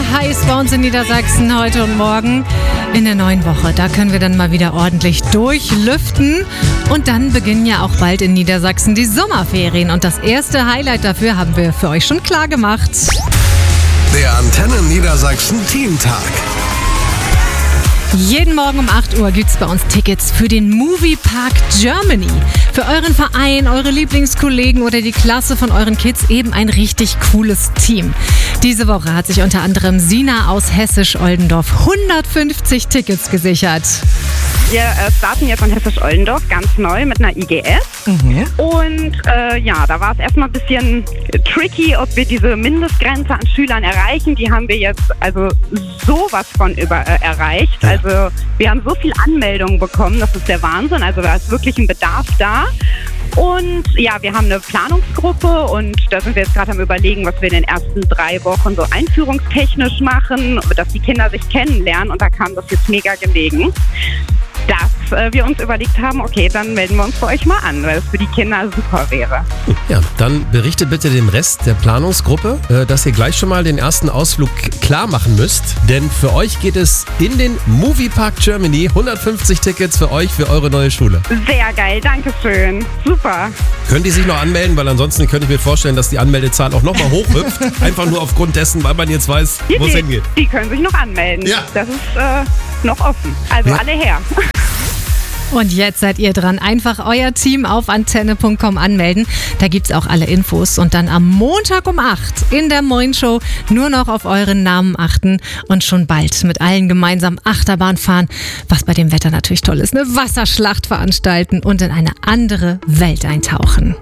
heiß bei uns in Niedersachsen heute und morgen in der neuen Woche. Da können wir dann mal wieder ordentlich durchlüften. Und dann beginnen ja auch bald in Niedersachsen die Sommerferien. Und das erste Highlight dafür haben wir für euch schon klar gemacht. Der Antenne Niedersachsen Teamtag. Jeden Morgen um 8 Uhr gibt es bei uns Tickets für den Moviepark Germany. Für euren Verein, eure Lieblingskollegen oder die Klasse von euren Kids eben ein richtig cooles Team. Diese Woche hat sich unter anderem Sina aus Hessisch-Oldendorf 150 Tickets gesichert. Wir starten jetzt in Hessisch-Oldendorf ganz neu mit einer IGS. Und da war es erstmal ein bisschen tricky, ob wir diese Mindestgrenze an Schülern erreichen. Die haben wir jetzt also sowas von erreicht. Ja. Also wir haben so viele Anmeldungen bekommen, das ist der Wahnsinn. Also da ist wirklich ein Bedarf da. Und ja, wir haben eine Planungsgruppe und da sind wir jetzt gerade am Überlegen, was wir in den ersten 3 Wochen so einführungstechnisch machen, dass die Kinder sich kennenlernen, und da kam das jetzt mega gelegen, dass wir uns überlegt haben, okay, dann melden wir uns bei euch mal an, weil es für die Kinder super wäre. Ja, dann berichtet bitte dem Rest der Planungsgruppe, dass ihr gleich schon mal den ersten Ausflug klar machen müsst, denn für euch geht es in den Moviepark Germany. 150 Tickets für euch, für eure neue Schule. Sehr geil, danke schön. Super. Können die sich noch anmelden, weil ansonsten könnte ich mir vorstellen, dass die Anmeldezahl auch nochmal hochhüpft. Einfach nur aufgrund dessen, weil man jetzt weiß, wo es hingeht. Die können sich noch anmelden. Ja. Das ist noch offen. Also alle her. Und jetzt seid ihr dran. Einfach euer Team auf antenne.com anmelden. Da gibt's auch alle Infos. Und dann am Montag um 8 in der Moin-Show nur noch auf euren Namen achten und schon bald mit allen gemeinsam Achterbahn fahren, was bei dem Wetter natürlich toll ist. Eine Wasserschlacht veranstalten und in eine andere Welt eintauchen.